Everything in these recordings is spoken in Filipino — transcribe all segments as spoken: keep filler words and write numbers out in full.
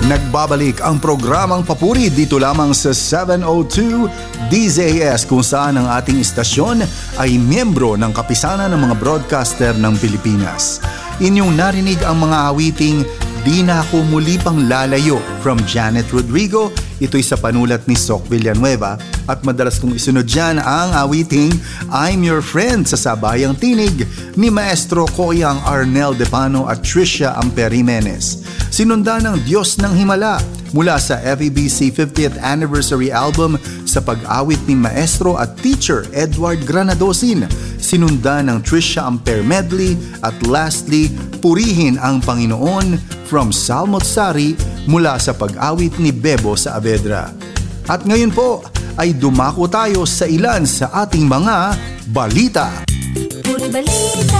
Nagbabalik ang programang Papuri dito lamang sa seven oh two D Z A S kung saan ang ating istasyon ay miyembro ng kapisanan ng mga broadcaster ng Pilipinas. Inyong narinig ang mga awiting Di Na Ako Muli Pang Lalayo from Janet Rodrigo. Ito'y sa panulat ni Soc Villanueva at madalas kong isunod dyan ang awiting I'm Your Friend sa Sabayang Tinig ni Maestro Koyang Arnel Depano at Tricia Ampere Jimenez. Sinunda ng Diyos ng Himala mula sa F E B C fiftieth Anniversary Album sa pag-awit ni Maestro at Teacher Edward Granadosin. Sinunda ng Tricia Ampere Medley at lastly, Purihin ang Panginoon from Salmotsari mula sa pag-awit ni Bebo sa Avedra. At ngayon po ay dumako tayo sa ilan sa ating mga balita. Puri balita.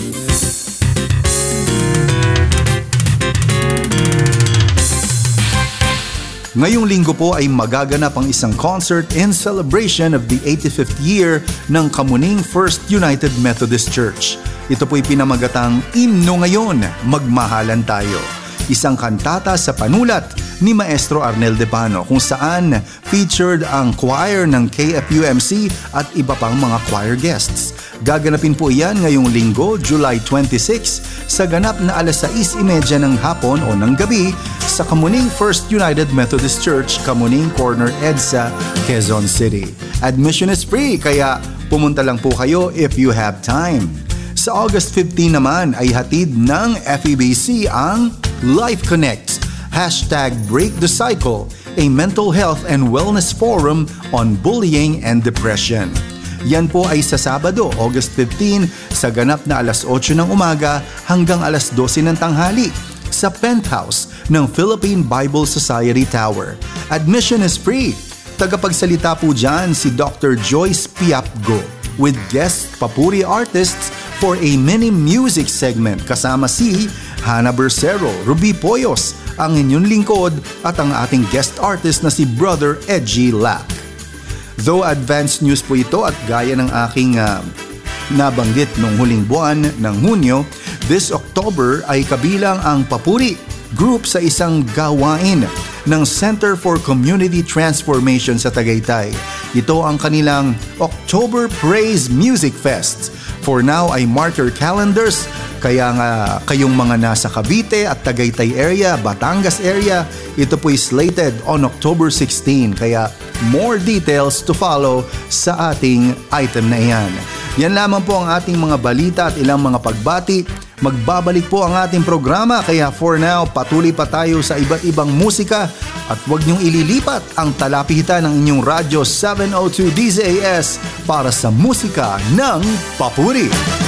Ngayong linggo po ay magaganap ang isang concert in celebration of the eighty-fifth year ng Kamuning First United Methodist Church. Ito po'y pinamagatang Imno Ngayon, Magmahalan Tayo. Isang kantata sa panulat ni Maestro Arnel Depano kung saan featured ang choir ng K F U M C at iba pang mga choir guests. Gaganapin po iyan ngayong linggo, July twenty-sixth, sa ganap na alas sais trenta ng hapon o ng gabi sa Kamuning First United Methodist Church, Kamuning Corner, EDSA, Quezon City. Admission is free, kaya pumunta lang po kayo if you have time. Sa August fifteenth naman ay hatid ng F E B C ang Life Connects, hashtag Break the Cycle, a mental health and wellness forum on bullying and depression. Yan po ay sa Sabado, August fifteenth, sa ganap na alas otso ng umaga hanggang alas dose ng tanghali sa penthouse ng Philippine Bible Society Tower. Admission is free. Tagapagsalita po dyan si Doctor Joyce Piapgo with guest papuri artists for a mini music segment kasama si Hannah Bercero, Ruby Poyos, ang inyong lingkod at ang ating guest artist na si Brother Edgy Lack. Though advanced news po ito at gaya ng aking uh, nabanggit noong huling buwan ng Hunyo, this October ay kabilang ang Papuri Group sa isang gawain ng Center for Community Transformation sa Tagaytay. Ito ang kanilang October Praise Music Fest. For now ay mark your calendars, kaya nga kayong mga nasa Cavite at Tagaytay area, Batangas area, ito po'y slated on October sixteenth, kaya more details to follow sa ating item na iyan. Yan lamang po ang ating mga balita at ilang mga pagbati. Magbabalik po ang ating programa, kaya for now patuloy pa tayo sa iba't ibang musika at huwag niyong ililipat ang talapitan ng inyong radyo seven oh two D Z A S para sa musika ng Papuri.